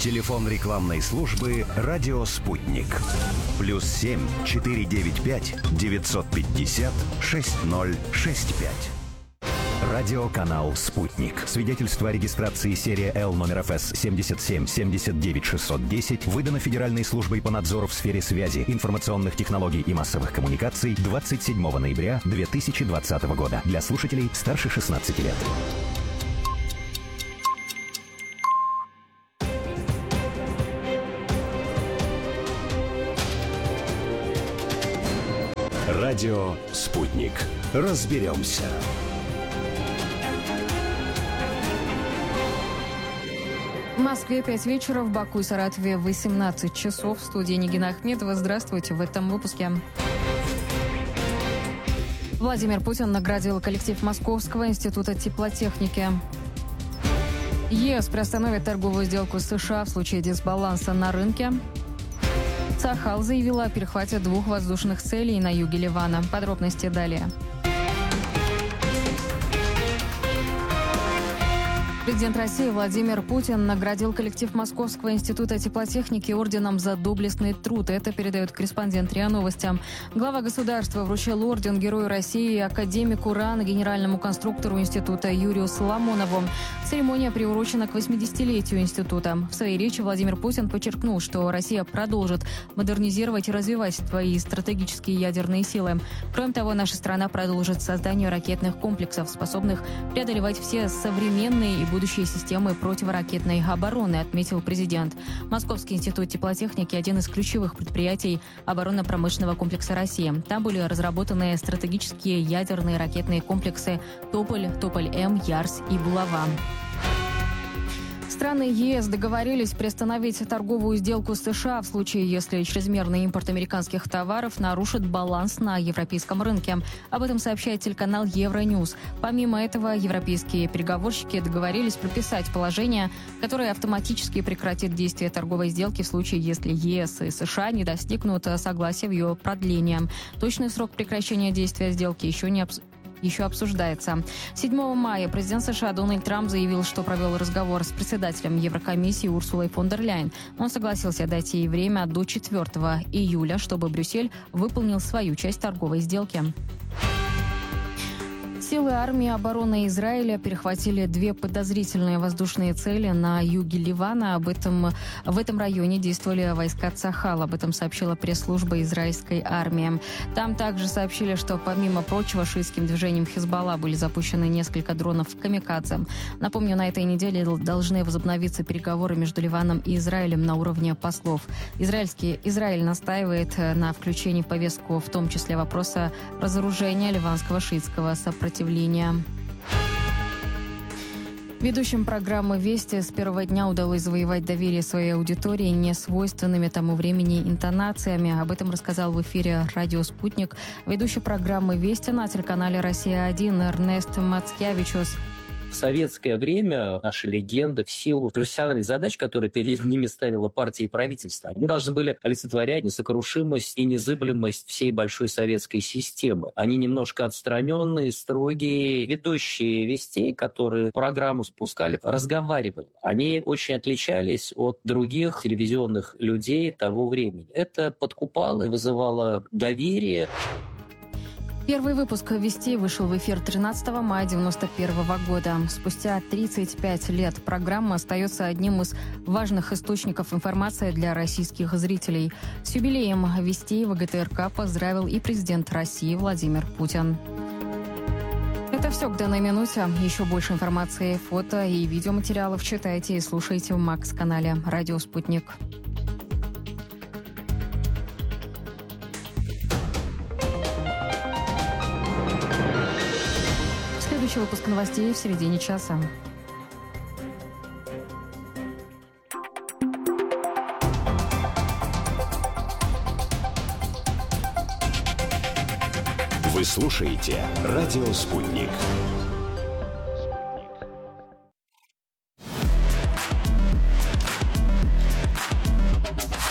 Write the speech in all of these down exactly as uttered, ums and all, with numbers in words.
Телефон рекламной службы «Радио Спутник». Плюс семь четыре девять пять девятьсот пятьдесят шесть ноль шесть пять. Радиоканал «Спутник». Свидетельство о регистрации серия Л номер эф эс семь семь семь девять шесть десять выдано Федеральной службой по надзору в сфере связи, информационных технологий и массовых коммуникаций двадцать седьмого ноября две тысячи двадцатого года. Для слушателей старше шестнадцати лет. Радио «Спутник». Разберемся. В Москве пять вечера, в Баку и Саратове восемнадцать часов. В студии Нигина Ахмедова. Здравствуйте в этом выпуске. Владимир Путин наградил коллектив Московского института теплотехники. ЕС приостановит торговую сделку с США в случае дисбаланса на рынке. Цахал заявила о перехвате двух воздушных целей на юге Ливана. Подробности далее. Президент России Владимир Путин наградил коллектив Московского института теплотехники орденом за доблестный труд. Это передает корреспондент РИА Новостям. Глава государства вручил орден Герою России академику РАН, генеральному конструктору института Юрию Соломонову. Церемония приурочена к восьмидесятилетию института. В своей речи Владимир Путин подчеркнул, что Россия продолжит модернизировать и развивать свои стратегические ядерные силы. Кроме того, наша страна продолжит создание ракетных комплексов, способных преодолевать все современные и будущие системы противоракетной обороны, отметил президент. Московский институт теплотехники – один из ключевых предприятий оборонно-промышленного комплекса России. Там были разработаны стратегические ядерные ракетные комплексы «Тополь», «Тополь-М», «Ярс» и «Булава». Страны ЕС договорились приостановить торговую сделку с США в случае, если чрезмерный импорт американских товаров нарушит баланс на европейском рынке. Об этом сообщает телеканал Евроньюз. Помимо этого, европейские переговорщики договорились прописать положение, которое автоматически прекратит действие торговой сделки в случае, если ЕС и США не достигнут согласия в ее продлении. Точный срок прекращения действия сделки еще не обсуждается. еще обсуждается. седьмого мая президент США Дональд Трамп заявил, что провел разговор с председателем Еврокомиссии Урсулой фон дер Ляйен. Он согласился дать ей время до четвёртого июля, чтобы Брюссель выполнил свою часть торговой сделки. Силы армии обороны Израиля перехватили две подозрительные воздушные цели на юге Ливана. Об этом, в этом районе действовали войска Цахал. Об этом сообщила пресс-служба израильской армии. Там также сообщили, что помимо прочего шиитским движением Хизбалла были запущены несколько дронов «Камикадзе». Напомню, на этой неделе должны возобновиться переговоры между Ливаном и Израилем на уровне послов. Израильский, Израиль настаивает на включении в повестку в том числе вопроса разоружения ливанского шиитского сопротивления. Ведущим программы «Вести» с первого дня удалось завоевать доверие своей аудитории несвойственными тому времени интонациями. Об этом рассказал в эфире «Радио Спутник» ведущий программы «Вести» на телеканале «Россия один» Эрнест Мацкевичус. В советское время наши легенды в силу профессиональных задач, которые перед ними ставила партия и правительство, они должны были олицетворять несокрушимость и незыблемость всей большой советской системы. Они немножко отстраненные, строгие, ведущие вестей, которые программу спускали, разговаривали. Они очень отличались от других телевизионных людей того времени. Это подкупало и вызывало доверие. Первый выпуск «Вести» вышел в эфир тринадцатого мая девяносто первого года. Спустя тридцать пять лет программа остается одним из важных источников информации для российских зрителей. С юбилеем «Вести» ВГТРК поздравил и президент России Владимир Путин. Это все к данной минуте. Еще больше информации, фото и видеоматериалов читайте и слушайте в Макс-канале «Радио Спутник». Следующий выпуск новостей в середине часа. Вы слушаете «Радио Спутник».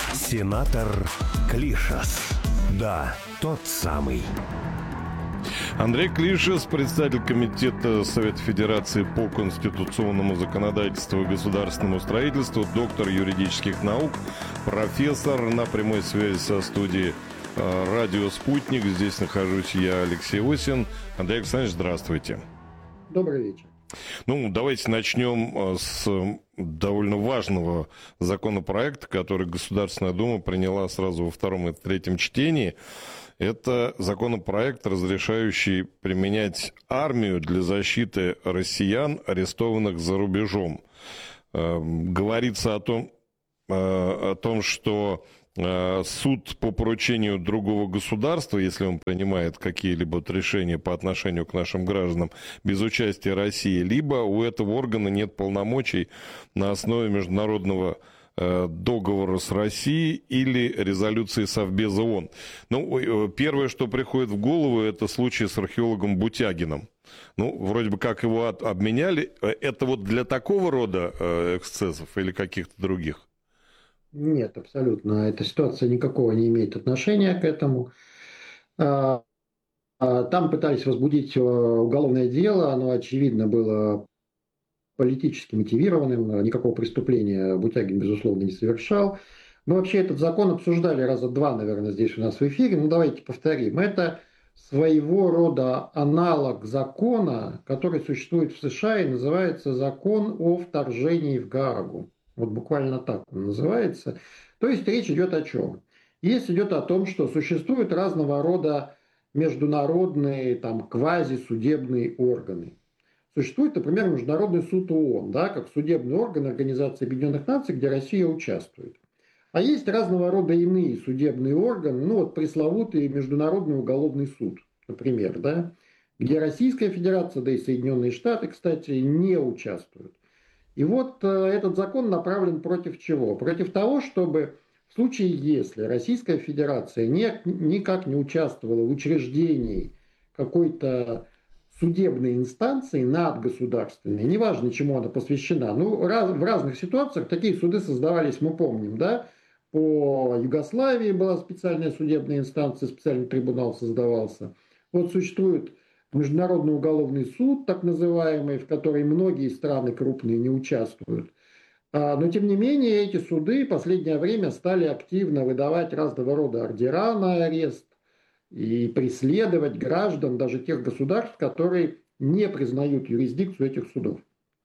Сенатор Клишас. Да, тот самый. Андрей Клишес, председатель комитета Совета Федерации по конституционному законодательству и государственному строительству, доктор юридических наук, профессор, на прямой связи со студией «Радио Спутник». Здесь нахожусь я, Алексей Осин. Андрей Александрович, здравствуйте. Добрый вечер. Ну, давайте начнем с довольно важного законопроекта, который Государственная Дума приняла сразу во втором и третьем чтении. Это законопроект, разрешающий применять армию для защиты россиян, арестованных за рубежом. Говорится о том, о том, что суд по поручению другого государства, если он принимает какие-либо решения по отношению к нашим гражданам без участия России, либо у этого органа нет полномочий на основе международного договора с Россией или резолюции Совбеза ООН. Ну, первое, что приходит в голову, это случай с археологом Бутягиным. Ну, вроде бы как его от, обменяли. Это вот для такого рода эксцессов или каких-то других? Нет, абсолютно. Эта ситуация никакого не имеет отношения к этому. Там пытались возбудить уголовное дело, оно, очевидно, было политически мотивированным, никакого преступления Бутягин, безусловно, не совершал. Мы вообще этот закон обсуждали раза два, наверное, здесь у нас в эфире. Ну, давайте повторим. Это своего рода аналог закона, который существует в США и называется «Закон о вторжении в Гаагу». Вот буквально так он называется. То есть речь идет о чем? Речь идет о том, что существуют разного рода международные там, квазисудебные органы. Существует, например, Международный суд ООН, да, как судебный орган Организации Объединенных Наций, где Россия участвует. А есть разного рода иные судебные органы, ну вот пресловутый Международный уголовный суд, например, да, где Российская Федерация, да и Соединенные Штаты, кстати, не участвуют. И вот э, этот закон направлен против чего? Против того, чтобы в случае, если Российская Федерация не, никак не участвовала в учреждении какой-то судебной инстанции надгосударственной, неважно, чему она посвящена, ну, раз, в разных ситуациях такие суды создавались, мы помним, да, по Югославии была специальная судебная инстанция, специальный трибунал создавался. Вот существует Международный уголовный суд, так называемый, в который многие страны крупные не участвуют. Но, тем не менее, эти суды в последнее время стали активно выдавать разного рода ордера на арест и преследовать граждан даже тех государств, которые не признают юрисдикцию этих судов.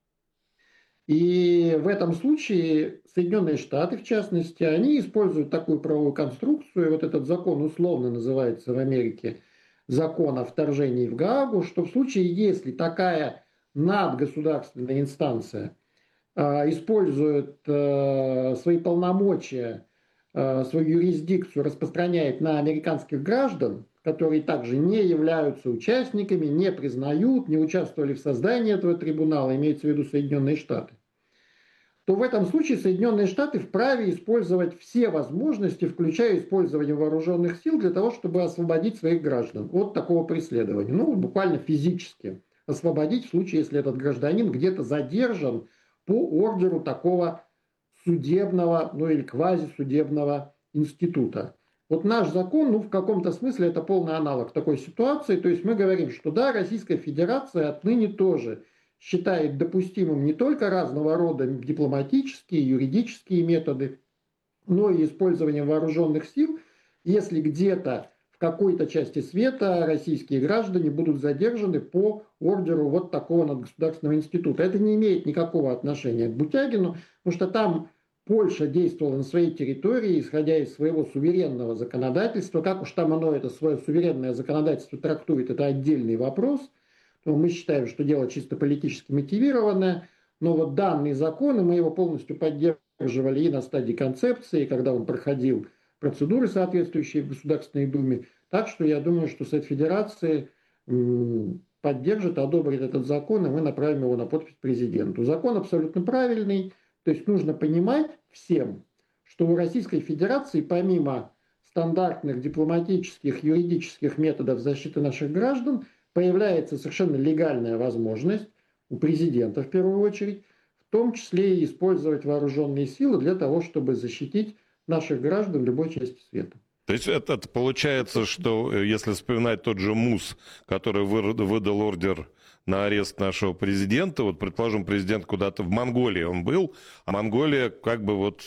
И в этом случае Соединенные Штаты, в частности, они используют такую правовую конструкцию, вот этот закон условно называется в Америке закон о вторжении в Гаагу, что в случае, если такая надгосударственная инстанция э, использует э, свои полномочия, э, свою юрисдикцию распространяет на американских граждан, которые также не являются участниками, не признают, не участвовали в создании этого трибунала, имеется в виду Соединенные Штаты, то в этом случае Соединенные Штаты вправе использовать все возможности, включая использование вооруженных сил, для того, чтобы освободить своих граждан от такого преследования. Ну, буквально физически освободить в случае, если этот гражданин где-то задержан по ордеру такого судебного, ну или квазисудебного института. Вот наш закон, ну, в каком-то смысле это полный аналог такой ситуации. То есть мы говорим, что да, Российская Федерация отныне тоже считает допустимым не только разного рода дипломатические, юридические методы, но и использование вооруженных сил, если где-то в какой-то части света российские граждане будут задержаны по ордеру вот такого надгосударственного института. Это не имеет никакого отношения к Бутягину, потому что там Польша действовала на своей территории, исходя из своего суверенного законодательства. Как уж там оно, это свое суверенное законодательство трактует, это отдельный вопрос. Мы считаем, что дело чисто политически мотивированное, но вот данный закон, и мы его полностью поддерживали и на стадии концепции, когда он проходил процедуры, соответствующие в Государственной Думе. Так что я думаю, что Совет Федерации поддержит, одобрит этот закон, и мы направим его на подпись президенту. Закон абсолютно правильный, то есть нужно понимать всем, что у Российской Федерации помимо стандартных дипломатических, юридических методов защиты наших граждан, появляется совершенно легальная возможность у президента в первую очередь, в том числе и использовать вооруженные силы для того, чтобы защитить наших граждан в любой части света. То есть это, это получается, что если вспоминать тот же МУС, который выдал ордер на арест нашего президента, вот, предположим, президент куда-то в Монголии он был, а Монголия как бы вот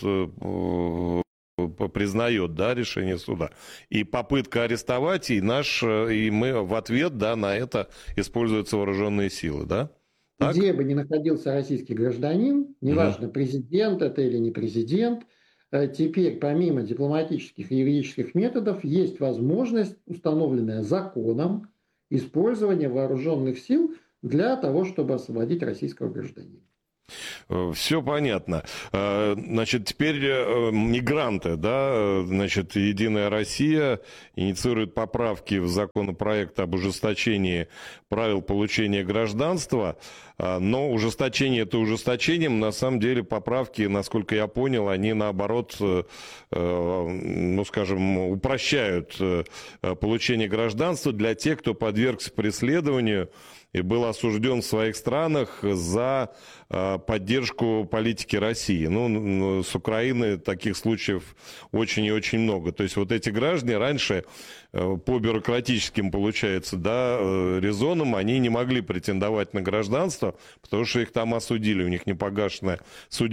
признает, да, решение суда. И попытка арестовать, и наш, и мы в ответ, да, на это используются вооруженные силы, да? Так? Где бы ни находился российский гражданин, неважно, угу. президент это или не президент, теперь помимо дипломатических и юридических методов есть возможность, установленная законом, использования вооруженных сил для того, чтобы освободить российского гражданина. Все понятно. Значит, теперь мигранты, да, значит, Единая Россия инициирует поправки в законопроект об ужесточении правил получения гражданства, но ужесточение это ужесточением, на самом деле поправки, насколько я понял, они наоборот, ну, скажем, упрощают получение гражданства для тех, кто подвергся преследованию и был осужден в своих странах за э, поддержку политики России. Ну, с Украины таких случаев очень и очень много. То есть вот эти граждане раньше э, по бюрократическим, получается, да, э, резонам они не могли претендовать на гражданство, потому что их там осудили, у них не погашенное судебное